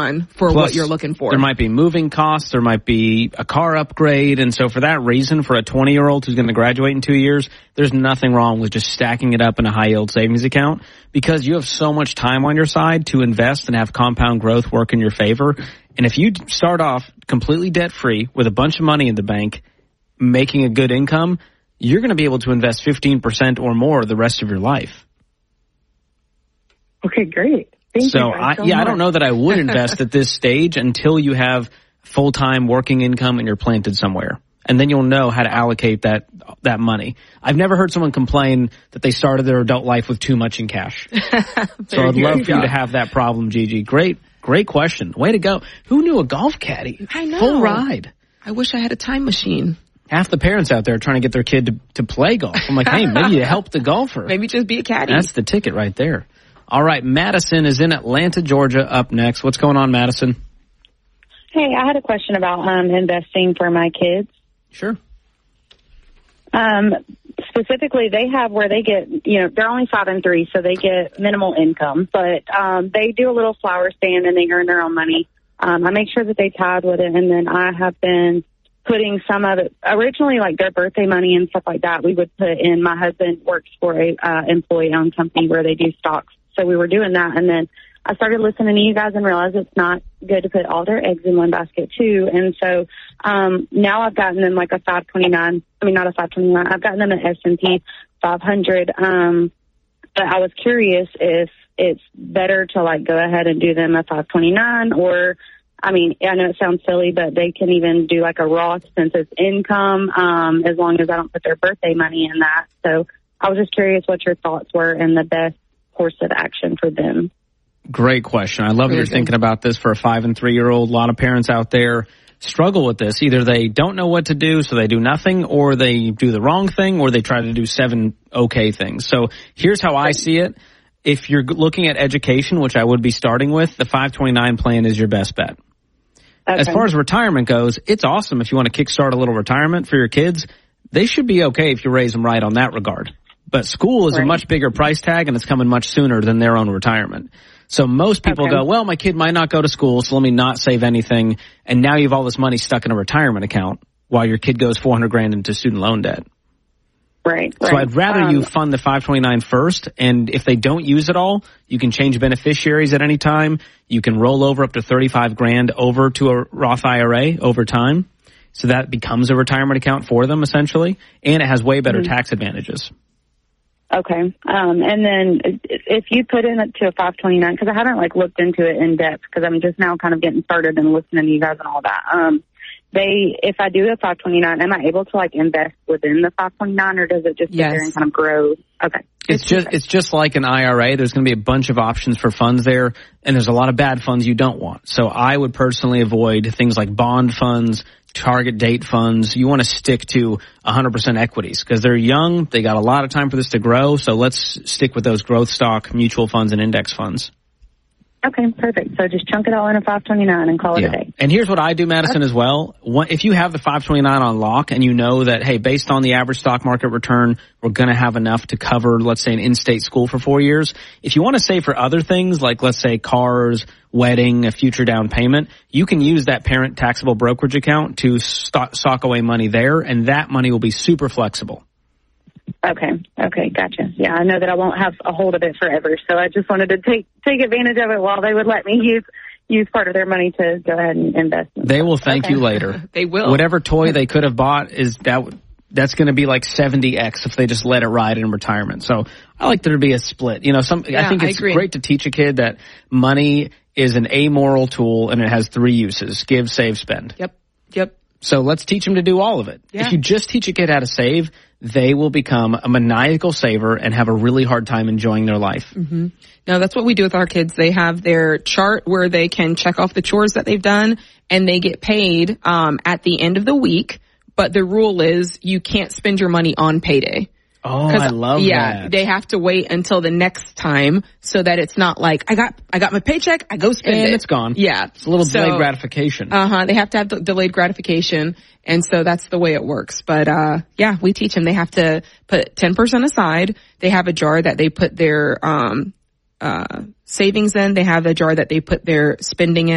on for what you're looking for. There might be moving costs. There might be a car upgrade. And so for that reason, for a 20-year-old who's going to graduate in 2 years, there's nothing wrong with just stacking it up in a high-yield savings account because you have so much time on your side to invest and have compound growth work in your favor. And if you start off completely debt-free with a bunch of money in the bank, making a good income, you're going to be able to invest 15% or more the rest of your life. Okay, great. Thank you guys so much. I don't know that I would invest at this stage until you have full-time working income and you're planted somewhere. And then you'll know how to allocate that money. I've never heard someone complain that they started their adult life with too much in cash. So I'd love for you to have that problem, Gigi. Great question. Way to go. Who knew a golf caddy? I know. Full ride. I wish I had a time machine. Half the parents out there are trying to get their kid to play golf. I'm like, hey, maybe you help the golfer. Maybe just be a caddy. That's the ticket right there. All right, Madison is in Atlanta, Georgia, up next. What's going on, Madison? Hey, I had a question about investing for my kids. Sure. Specifically, they have where they get, they're only 5 and 3, so they get minimal income. But they do a little flower stand and they earn their own money. I make sure that they tithe with it, and then I have been putting some of it, originally like their birthday money and stuff like that, we would put in. My husband works for a employee-owned company where they do stocks. So we were doing that, and then I started listening to you guys and realized it's not good to put all their eggs in one basket too. And so now I've gotten them like a 529. I mean, not a 529. I've gotten them an S&P 500. But I was curious if it's better to like go ahead and do them a 529, or I mean, I know it sounds silly, but they can even do like a Roth since it's income, as long as I don't put their birthday money in that. So I was just curious what your thoughts were and the best course of action for them. Great question. I love that you're thinking about this for a 5 and 3-year-old. A lot of parents out there struggle with this. Either they don't know what to do, so they do nothing, or they do the wrong thing, or they try to do 7 okay things. So here's how I see it. If you're looking at education, which I would be starting with, the 529 plan is your best bet. Okay. As far as retirement goes, it's awesome if you want to kickstart a little retirement for your kids. They should be okay if you raise them right on that regard. But school is a much bigger price tag, and it's coming much sooner than their own retirement. So most people go, well, my kid might not go to school, so let me not save anything. And now you have all this money stuck in a retirement account while your kid goes $400,000 into student loan debt. Right. So I'd rather you fund the 529 first, and if they don't use it all, you can change beneficiaries at any time. You can roll over up to $35,000 over to a Roth IRA over time. So that becomes a retirement account for them, essentially, and it has way better tax advantages. Okay. And then if you put in it to a 529, because I haven't like looked into it in depth because I'm just now kind of getting started and listening to you guys and all that. If I do a 529, am I able to like invest within the 529, or does it just sit there and kind of grow? Okay. It's just like an IRA. There's going to be a bunch of options for funds there, and there's a lot of bad funds you don't want. So I would personally avoid things like bond funds, target date funds. You want to stick to 100% equities because they're young. They got a lot of time for this to grow. So let's stick with those growth stock, mutual funds, and index funds. Okay, perfect. So just chunk it all in a 529 and call it a day. And here's what I do, Madison, as well. If you have the 529 on lock and you know that, hey, based on the average stock market return, we're going to have enough to cover, let's say, an in-state school for 4 years. If you want to save for other things, like, let's say, cars, wedding, a future down payment, you can use that parent taxable brokerage account to sock away money there, and that money will be super flexible. Okay, gotcha. Yeah, I know that I won't have a hold of it forever, so I just wanted to take advantage of it while they would let me use part of their money to go ahead and invest. They will thank you later. They will. Whatever toy they could have bought that's going to be like 70x if they just let it ride in retirement. So I like there to be a split. I think it's great to teach a kid that money is an amoral tool and it has 3 uses: give, save, spend. Yep. So let's teach them to do all of it. Yeah. If you just teach a kid how to save, they will become a maniacal saver and have a really hard time enjoying their life. Mm-hmm. No, that's what we do with our kids. They have their chart where they can check off the chores that they've done, and they get paid at the end of the week. But the rule is you can't spend your money on payday. Oh, I love that. Yeah, they have to wait until the next time so that it's not like I got my paycheck, I go spend it. And it's gone. Yeah. It's a little delayed gratification. They have to have delayed gratification, and so that's the way it works. But we teach them they have to put 10% aside. They have a jar that they put their savings in. They have a jar that they put their spending in.